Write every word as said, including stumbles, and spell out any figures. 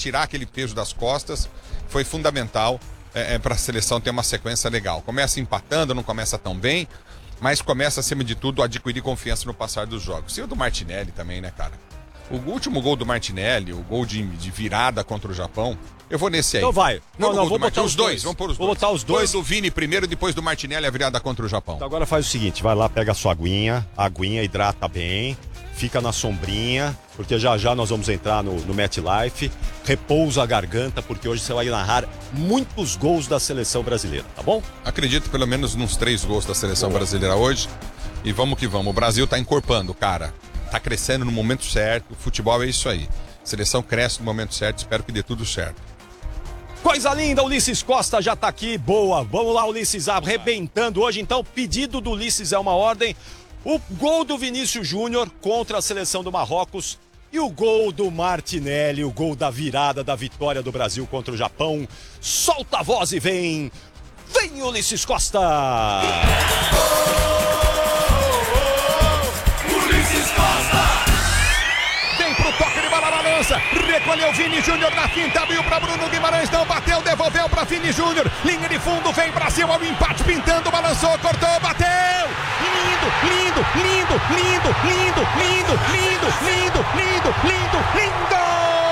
tirar aquele peso das costas foi fundamental é, é, para a seleção ter uma sequência legal. Começa empatando, não começa tão bem, mas começa, acima de tudo, a adquirir confiança no passar dos jogos. E o do Martinelli também, né, cara? O último gol do Martinelli, o gol de, de virada contra o Japão, eu vou nesse aí. Então vai. Não, não, vou botar os dois. dois. Vamos pôr os vou dois. botar os dois. Dois do Vini primeiro, depois do Martinelli, a virada contra o Japão. Então agora faz o seguinte, vai lá, pega a sua aguinha, a aguinha, hidrata bem, fica na sombrinha, porque já já nós vamos entrar no, no MetLife, repousa a garganta, porque hoje você vai narrar muitos gols da seleção brasileira, tá bom? Acredito pelo menos nos três gols da seleção Boa. brasileira hoje, e vamos que vamos. O Brasil tá encorpando, cara. Tá crescendo no momento certo, o futebol é isso aí. A seleção cresce no momento certo, espero que dê tudo certo. Coisa linda, Ulisses Costa já tá aqui, boa. Vamos lá, Ulisses, arrebentando hoje. Então, pedido do Ulisses é uma ordem. O gol do Vinícius Júnior contra a seleção do Marrocos e o gol do Martinelli, o gol da virada da vitória do Brasil contra o Japão. Solta a voz e vem, vem Ulisses Costa! Recolheu Vini Júnior na finta, abriu para Bruno Guimarães, não bateu, devolveu para Vini Júnior, linha de fundo, vem Brasil ao empate, pintando, balançou, cortou, bateu! Lindo, lindo, lindo, lindo, lindo, lindo, lindo, lindo, lindo, lindo, lindo!